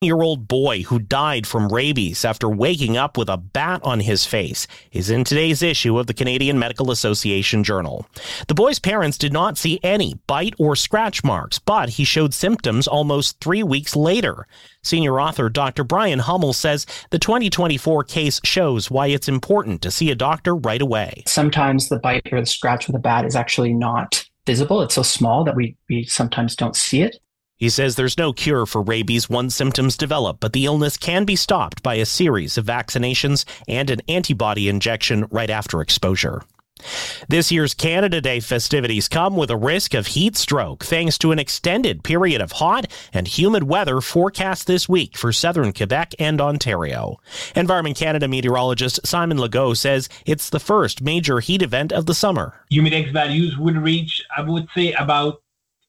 Year-old boy who died from rabies after waking up with a bat on his face is in today's issue of the Canadian Medical Association Journal. The boy's parents did not see any bite or scratch marks, but he showed symptoms almost 3 weeks later. Senior author Dr. Brian Hummel says the 2024 case shows why it's important to see a doctor right away. Sometimes the bite or the scratch with a bat is actually not visible. It's so small that we sometimes don't see it. He says there's no cure for rabies once symptoms develop, but the illness can be stopped by a series of vaccinations and an antibody injection right after exposure. This year's Canada Day festivities come with a risk of heat stroke thanks to an extended period of hot and humid weather forecast this week for southern Quebec and Ontario. Environment Canada meteorologist Simon Legault says it's the first major heat event of the summer. Humidex values would reach, I would say, about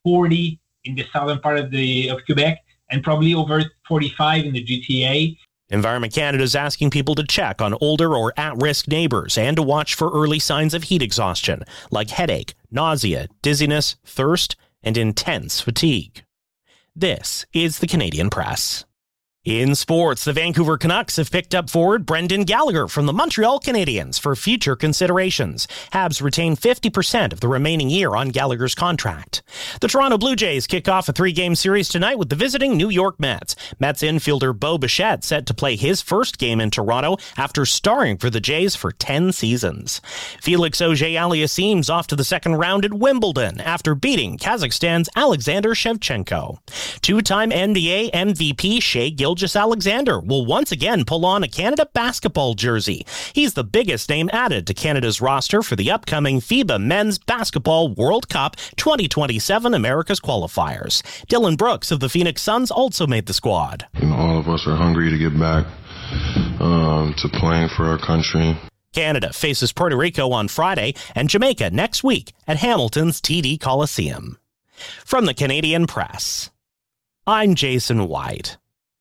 40 in the southern part of Quebec and probably over 45 in the GTA. Environment Canada is asking people to check on older or at-risk neighbors and to watch for early signs of heat exhaustion, like headache, nausea, dizziness, thirst, and intense fatigue. This is the Canadian Press. In sports, the Vancouver Canucks have picked up forward Brendan Gallagher from the Montreal Canadiens for future considerations. Habs retain 50% of the remaining year on Gallagher's contract. The Toronto Blue Jays kick off a 3-game series tonight with the visiting New York Mets. Mets infielder Bo Bichette set to play his first game in Toronto after starring for the Jays for 10 seasons. Felix Auger-Aliassime's off to the second round at Wimbledon after beating Kazakhstan's Alexander Shevchenko. Two-time NBA MVP Shai Gilgeous-Alexander will once again pull on a Canada basketball jersey. He's the biggest name added to Canada's roster for the upcoming FIBA Men's Basketball World Cup 2027 America's qualifiers. Dylan Brooks of the Phoenix Suns also made the squad. All of us are hungry to get back to playing for our country. Canada faces Puerto Rico on Friday and Jamaica next week at Hamilton's TD Coliseum. From the Canadian Press, I'm Jason White.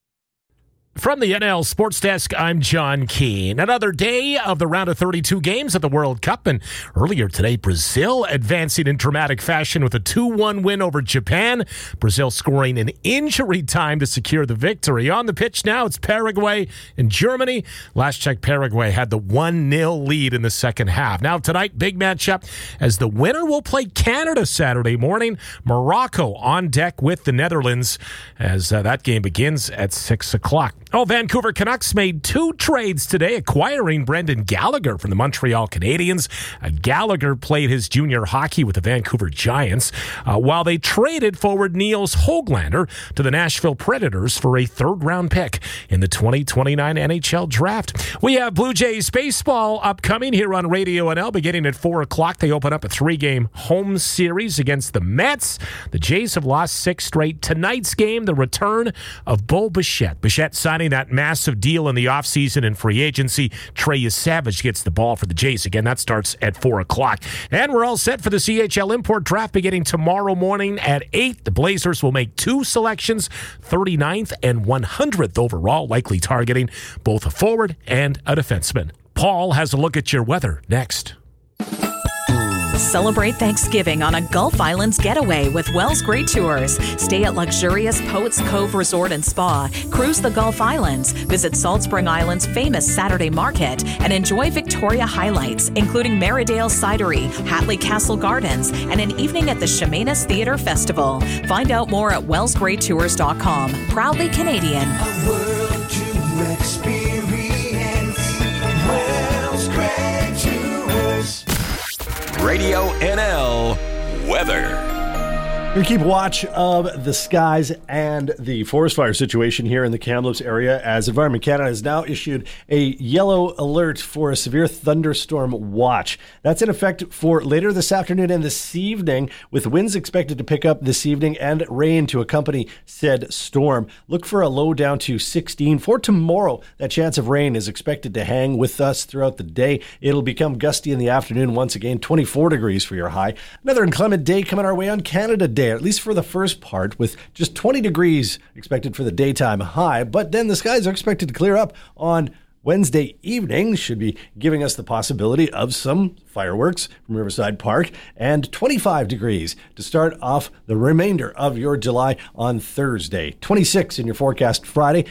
From the NL Sports Desk, I'm John Keane. Another day of the round of 32 games at the World Cup, and earlier today, Brazil advancing in dramatic fashion with a 2-1 win over Japan. Brazil scoring in injury time to secure the victory. On the pitch now, it's Paraguay and Germany. Last check, Paraguay had the 1-0 lead in the second half. Now tonight, big matchup as the winner will play Canada Saturday morning. Morocco on deck with the Netherlands as that game begins at 6 o'clock. Vancouver Canucks made 2 trades today, acquiring Brendan Gallagher from the Montreal Canadiens. Gallagher played his junior hockey with the Vancouver Giants, while they traded forward Niels Höglander to the Nashville Predators for a third-round pick in the 2029 NHL Draft. We have Blue Jays baseball upcoming here on Radio NL beginning at 4 o'clock. They open up a 3-game home series against the Mets. The Jays have lost 6 straight. Tonight's game, the return of Bo Bichette. Bichette signing that massive deal in the offseason and free agency. Trey Savage gets the ball for the Jays. Again, that starts at 4 o'clock. And we're all set for the CHL Import Draft beginning tomorrow morning at 8. The Blazers will make 2 selections, 39th and 100th overall, likely targeting both a forward and a defenseman. Paul has a look at your weather next. Celebrate Thanksgiving on a Gulf Islands getaway with Wells Great Tours. Stay at luxurious Poets Cove Resort and Spa, cruise the Gulf Islands, visit Salt Spring Island's famous Saturday Market, and enjoy Victoria highlights, including Maridale Cidery, Hatley Castle Gardens, and an evening at the Chemainus Theatre Festival. Find out more at wellsgreattours.com. Proudly Canadian. A world to experience. Wells Great Tours. Radio NL weather. We keep watch of the skies and the forest fire situation here in the Kamloops area as Environment Canada has now issued a yellow alert for a severe thunderstorm watch. That's in effect for later this afternoon and this evening, with winds expected to pick up this evening and rain to accompany said storm. Look for a low down to 16. For tomorrow, that chance of rain is expected to hang with us throughout the day. It'll become gusty in the afternoon once again, 24 degrees for your high. Another inclement day coming our way on Canada Day, at least for the first part, with just 20 degrees expected for the daytime high. But then the skies are expected to clear up on Wednesday evening should be giving us the possibility of some fireworks from Riverside Park, and 25 degrees to start off the remainder of your July on Thursday. 26 in your forecast Friday.